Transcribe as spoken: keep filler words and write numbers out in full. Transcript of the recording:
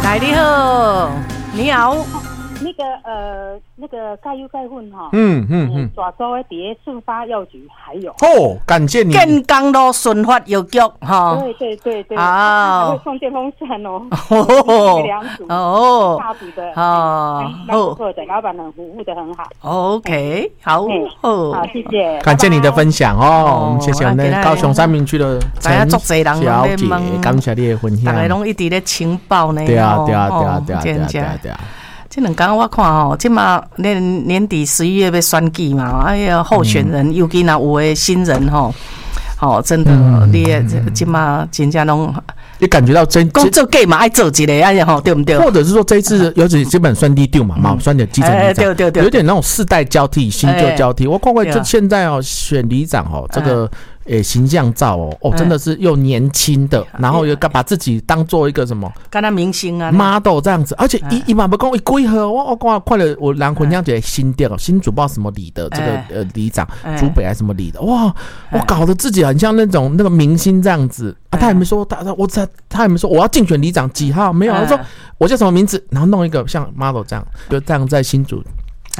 哎，你好，你好。 那个呃，那个盖油盖混哈， 嗯嗯嗯， 抓周的底下顺发药局还有哦，感谢你。 建港路顺发药局哈， 对对对对， 啊， 还会送电风扇哦， 哦， 两组哦， 大组的哦， 蛮不错的，老板很服务的很好。 OK， 好， 好，谢谢， 感谢你的分享哦，我们谢谢我们高雄三明区的陈小姐，感谢你的分享， 大家拢一直咧情报呢， 对啊对啊对啊对啊对啊对啊对啊。 这两天我看吼，即马年年底十一月要选举嘛，哎呀，候选人、嗯、尤其那有的新人吼，吼真的，嗯、你即马真正拢， 你感觉到真讲做假嘛，爱做一个，哎呀吼，对不对？ 或者是说这一次，尤其基本选立场嘛，嘛选的基层里长，对对对，有点那种世代交替、新旧交替。我看过这现在哦，选里长哦，这个。诶，形象照哦，哦，真的是又年轻的，然后又把自己当做一个什么， 跟他明星啊 model 这样子，而且一一嘛不讲一规盒，我我看看了我蓝魂这样觉得新店哦，新主不知道什么里的这个呃里长，竹北还是什么里的，哇，我搞得自己很像那种那个明星这样子啊，他也没说他我他他也没说我要竞选里长几号，没有，他说我叫什么名字，然后弄一个像 model 这样，就这样在新竹